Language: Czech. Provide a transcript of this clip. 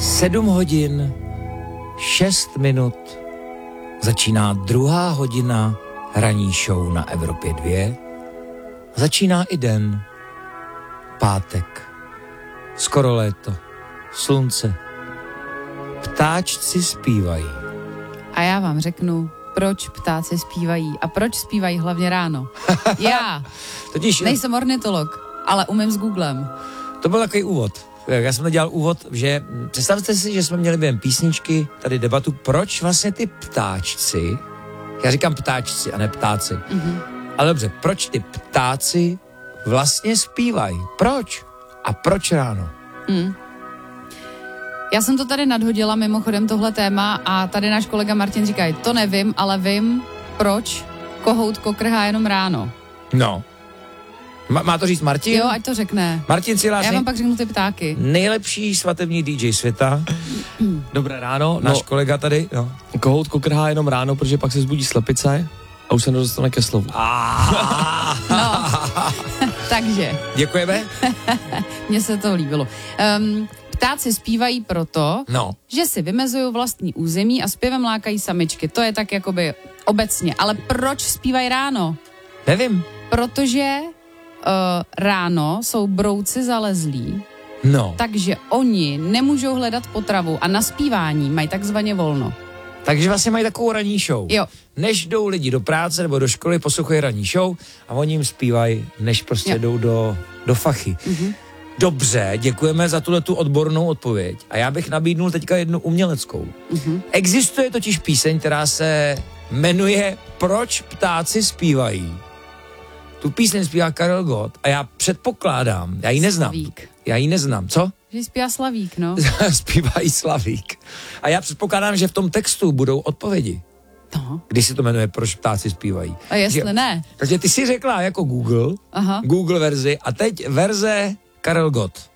7 hodin, 6 minut. Začíná 2. hodina ranní show na Evropě 2. Začíná i den. Pátek. Skoro léto. Slunce. Ptáčci zpívají. A já vám řeknu, proč ptáci zpívají a proč zpívají hlavně ráno. Já nejsem ornitolog, ale umím s Googlem. To byl takový úvod. Já jsem dělal úvod, že představte si, že jsme měli během písničky tady debatu, proč vlastně ty ptáčci, já říkám ptáčci a ne ptáci, ale dobře, proč ty ptáci vlastně zpívají? Proč? A proč ráno? Já jsem to tady nadhodila mimochodem tohle téma a tady náš kolega Martin říká, to nevím, ale vím, proč kohout kokrhá jenom ráno. No. Má to říct Martin? Jo, ať to řekne. Martin Cilář. Já vám pak řeknu ty ptáky. Nejlepší svatební DJ světa. Dobré ráno. Náš kolega tady. No. Kohout kokrhá jenom ráno, protože pak se zbudí slepice a už se nedostane ke slovu. No, takže. Děkujeme. Mně se to líbilo. Ptáci zpívají proto, že si vymezují vlastní území a zpěvem lákají samičky. To je tak jakoby obecně. Ale proč zpívají ráno? Nevím. Protože ráno jsou brouci zalezlí, takže oni nemůžou hledat potravu a na zpívání mají takzvaně volno. Takže vlastně mají takovou ranní show. Jo. Než jdou lidi do práce nebo do školy, poslouchají ranní show a oni jim zpívají, než prostě jdou do fachy. Dobře, děkujeme za tu odbornou odpověď. A já bych nabídnul teďka jednu uměleckou. Existuje totiž píseň, která se jmenuje Proč ptáci zpívají. Tu píseň zpívá Karel Gott a já předpokládám, já ji neznám. Slavík. Já ji neznám, co? Že zpívá Slavík, no. Zpívá i Slavík. A já předpokládám, že v tom textu budou odpovědi. No. Když se to jmenuje Proč ptáci zpívají. A jestli ne. Takže ty si řekla jako Google, Google verzi a teď verze Karel Gott.